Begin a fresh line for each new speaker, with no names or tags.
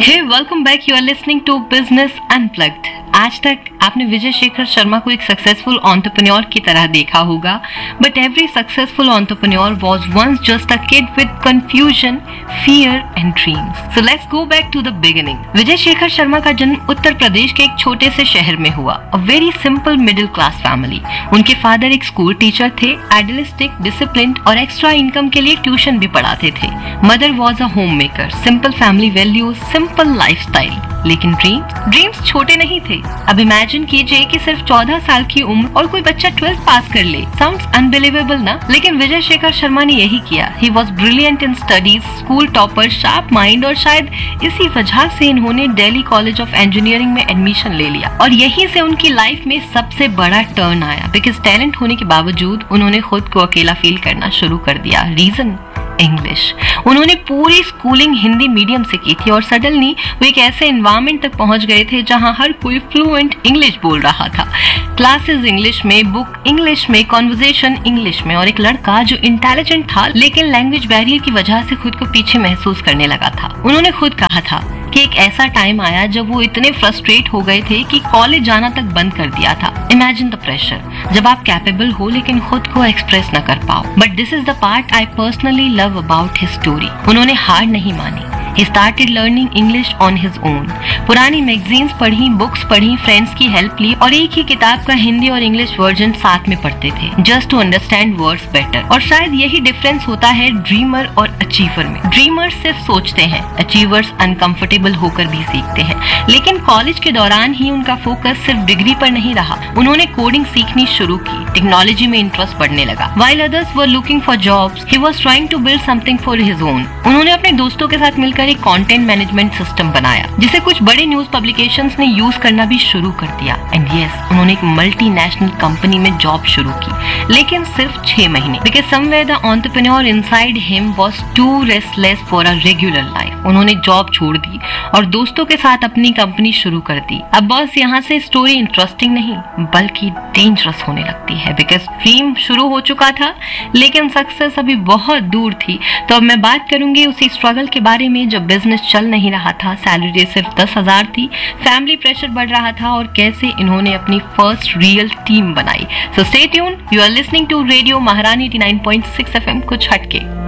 Hey, welcome back. You are listening to Business Unplugged. आज तक आपने विजय शेखर शर्मा को एक सक्सेसफुल एंटरप्रेन्योर की तरह देखा होगा, but every successful entrepreneur was once just a kid with confusion, fear and dreams. So let's go back to the beginning. Vijay Shekhar Sharma का जन्म उत्तर प्रदेश के एक छोटे से शहर में हुआ. A very simple middle class family. उनके फादर एक स्कूल टीचर थे, आइडियलिस्टिक, डिसिप्लिन्ड और एक्स्ट्रा इनकम के लिए ट्यूशन भी पढ़ाते थे. Mother was a home maker. Simple family values, simple lifestyle. लेकिन ड्रीम्स छोटे नहीं थे. अब इमेजिन कीजिए कि सिर्फ 14 साल की उम्र और कोई बच्चा 12th पास कर ले. साउंड्स अनबिलीवेबल ना? लेकिन विजय शेखर शर्मा ने यही किया. He was brilliant in studies, school topper, sharp mind, और शायद इसी वजह से इन्होंने दिल्ली कॉलेज ऑफ इंजीनियरिंग में एडमिशन ले लिया. और यहीं से उनकी लाइफ में सबसे बड़ा टर्न आया, बिकॉज टैलेंट होने के बावजूद उन्होंने खुद को अकेला फील करना शुरू कर दिया. Reason English. उन्होंने पूरी स्कूलिंग हिंदी मीडियम से की थी और सडनली वो एक ऐसे एनवायरनमेंट तक पहुंच गए थे जहां हर कोई फ्लुएंट इंग्लिश बोल रहा था. क्लासेस इंग्लिश में, बुक इंग्लिश में, कॉन्वर्सेशन इंग्लिश में, और एक लड़का जो इंटेलिजेंट था लेकिन लैंग्वेज बैरियर की वजह से खुद को पीछे महसूस करने लगा था. उन्होंने खुद कहा था कि एक ऐसा टाइम आया जब वो इतने फ्रस्ट्रेट हो गए थे कि कॉलेज जाना तक बंद कर दिया था. इमेजिन द प्रेशर, जब आप कैपेबल हो लेकिन खुद को एक्सप्रेस न कर पाओ. But this is the part I personally love about his story. उन्होंने हार नहीं मानी. He started learning English on his own. पुरानी मैगजीन्स पढ़ी, बुक्स पढ़ी, फ्रेंड्स की हेल्प ली और एक ही किताब का हिंदी और इंग्लिश वर्जन साथ में पढ़ते थे, just to understand words better. और शायद यही डिफरेंस होता है ड्रीमर और अचीवर में. ड्रीमर्स सिर्फ सोचते हैं, अचीवर्स अनकंफर्टेबल होकर भी सीखते हैं. लेकिन कॉलेज के दौरान ही उनका फोकस सिर्फ डिग्री पर नहीं रहा. उन्होंने कोडिंग सीखनी शुरू की, टेक्नोलॉजी में इंटरेस्ट बढ़ने लगा. While others were looking for jobs, he was trying to build something for his own. उन्होंने अपने दोस्तों के साथ मिलकर एक कंटेंट मैनेजमेंट सिस्टम बनाया जिसे कुछ बड़े न्यूज पब्लिकेशंस ने यूज करना भी शुरू कर दिया. एंड यस, उन्होंने एक मल्टीनेशनल कंपनी में जॉब शुरू की, लेकिन सिर्फ 6 महीने. Because somewhere the entrepreneur inside him was to restless for a regular life. उन्होंने जॉब छोड़ दी और दोस्तों के साथ अपनी कंपनी शुरू कर दी. अब बस यहाँ से स्टोरी इंटरेस्टिंग नहीं बल्कि डेंजरस होने लगती है, बिकॉज ड्रीम शुरू हो चुका था लेकिन सक्सेस अभी बहुत दूर थी. तो अब मैं बात करूंगी उसी स्ट्रगल के बारे में जब बिजनेस चल नहीं रहा था, सैलरी सिर्फ 10,000 थी, फैमिली प्रेशर बढ़ रहा था, और कैसे इन्होंने अपनी फर्स्ट रियल टीम बनाई. So stay tuned, you are listening to radio महारानी 89.6 FM, कुछ हटके.